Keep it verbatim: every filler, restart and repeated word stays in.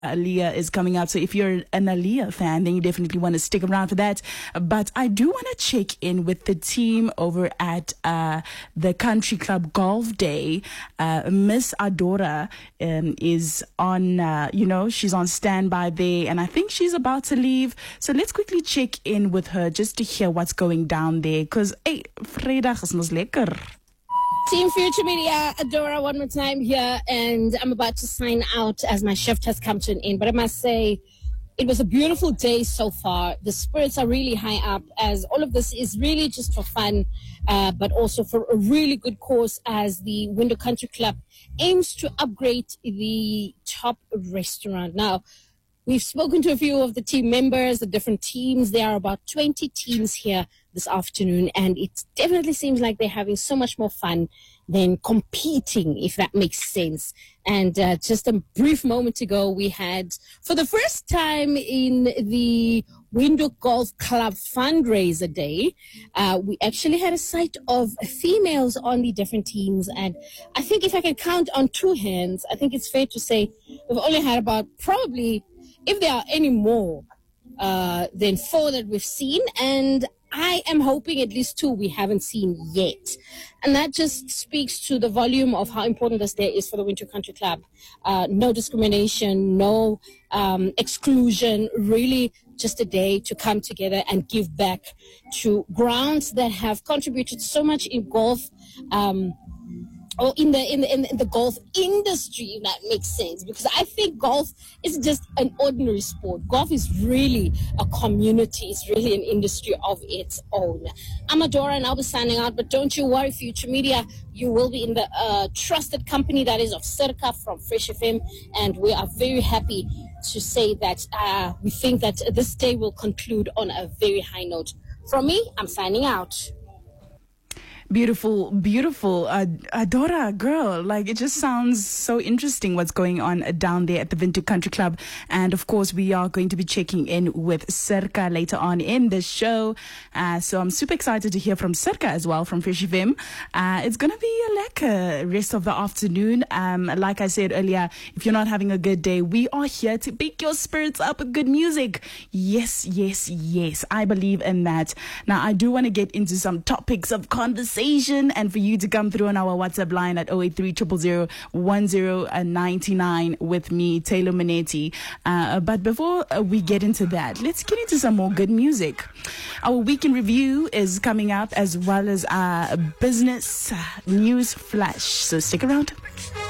Aaliyah is coming out. So if you're an Aaliyah fan, then you definitely want to stick around for that. But I do want to check in with the team over at uh, the Country Club Golf Day. Uh, Miss Adora um, is on, uh, you know, she's on standby there, and I think she's about to leave. So let's quickly check in with her just to hear what's going down there. Because, hey, Vrydag is mos lekker. Team Future Media, Adora one more time here, and I'm about to sign out as my shift has come to an end. But I must say, it was a beautiful day so far. The spirits are really high up, as all of this is really just for fun, uh, but also for a really good cause, as the Window Country Club aims to upgrade the top restaurant. Now, we've spoken to a few of the team members, the different teams. There are about twenty teams here this afternoon, and it definitely seems like they're having so much more fun than competing, if that makes sense. And uh, just a brief moment ago, we had, for the first time in the Window Golf Club fundraiser day, uh, we actually had a sight of females on the different teams. And I think if I can count on two hands, I think it's fair to say we've only had about probably, if there are any more uh, than four that we've seen, and I am hoping at least two we haven't seen yet. And that just speaks to the volume of how important this day is for the Winter Country Club. Uh, no discrimination, no um, exclusion, really just a day to come together and give back to grounds that have contributed so much in golf, um, or in the, in the in the golf industry, if that makes sense. Because I think golf is just an ordinary sport. Golf is really a community. It's really an industry of its own. I'm Adora, and I'll be signing out. But don't you worry, Future Media. You will be in the uh, trusted company that is of Circa from Fresh F M. And we are very happy to say that uh, we think that this day will conclude on a very high note. From me, I'm signing out. Beautiful, beautiful. Uh, Adora, girl, like it just sounds so interesting what's going on down there at the Vintage Country Club. And of course, we are going to be checking in with Circa later on in the show. Uh, so I'm super excited to hear from Circa as well from Fresh F M. Uh, it's going to be a lekker rest of the afternoon. Um, like I said earlier, if you're not having a good day, we are here to pick your spirits up with good music. Yes, yes, yes. I believe in that. Now, I do want to get into some topics of conversation, and for you to come through on our WhatsApp line at zero eight three, zero zero zero, one zero nine nine with me, Taylor Minetti. Uh, but before we get into that, let's get into some more good music. Our week in review is coming up, as well as our business news flash. So stick around.